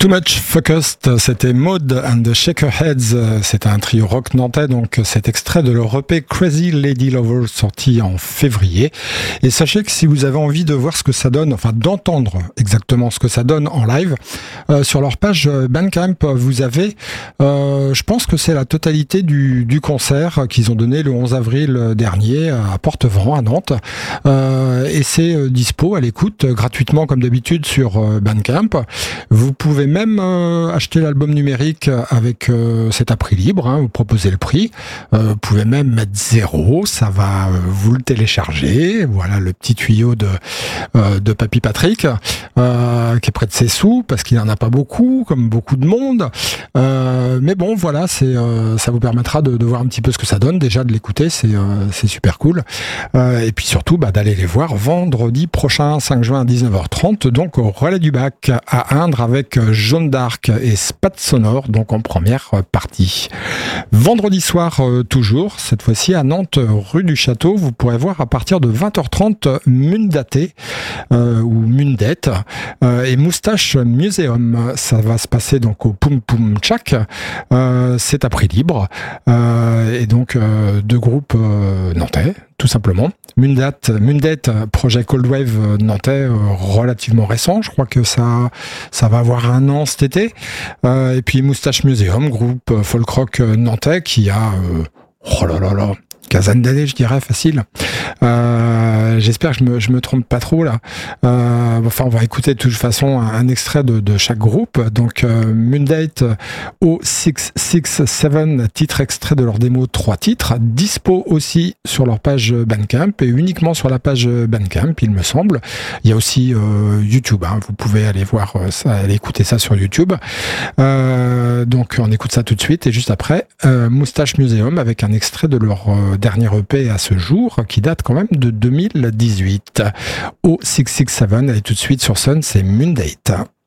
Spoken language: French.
Too Much Focused, c'était Maud and the Shakerheads, c'est un trio rock nantais, donc cet extrait de leur EP Crazy Lady Lover sorti en février. Et sachez que si vous avez envie de voir ce que ça donne, enfin d'entendre exactement ce que ça donne en live, sur leur page Bandcamp, vous avez, je pense que c'est la totalité du concert qu'ils ont donné le 11 avril dernier à Portevent à Nantes. Et c'est dispo à l'écoute gratuitement comme d'habitude sur Bandcamp. Vous pouvez même acheter l'album numérique avec c'est à prix libre, hein, vous proposez le prix. Vous pouvez même mettre 0, ça va vous le télécharger. Voilà le petit tuyau de Papy Patrick qui est près de ses sous parce qu'il en a pas beaucoup, comme beaucoup de monde. Mais bon, voilà, ça vous permettra de voir un petit peu ce que ça donne. Déjà de l'écouter, c'est super cool. Et puis surtout, d'aller les voir vendredi prochain, 5 juin à 19h30, donc au Relais du Bac à Indre avec Jaune d'Arc et Spat Sonore, donc en première partie. Vendredi soir, toujours, cette fois-ci à Nantes, rue du Château, vous pourrez voir à partir de 20h30 Mundaté ou Mundette et Moustache Museum. Ça va se passer donc au Poum Poum Tchak. C'est à prix libre et donc deux groupes nantais, tout simplement. Mundette, projet Cold Wave nantais relativement récent, je crois que ça va avoir 1 an cet été. Et puis Moustache Museum, groupe folk rock nantais qui a quinzaine d'années, je dirais, facile. J'espère que je me trompe pas trop là. Enfin, on va écouter de toute façon un extrait de chaque groupe. Donc, Mundate O667, titre extrait de leur démo, 3 titres, dispo aussi sur leur page Bandcamp et uniquement sur la page Bandcamp, il me semble. Il y a aussi YouTube. Hein, vous pouvez aller voir ça, aller écouter ça sur YouTube. Donc, on écoute ça tout de suite et juste après, Moustache Museum avec un extrait de leur dernier EP à ce jour, qui date quand même de 2018. O667, et tout de suite sur Sun, c'est Mundate.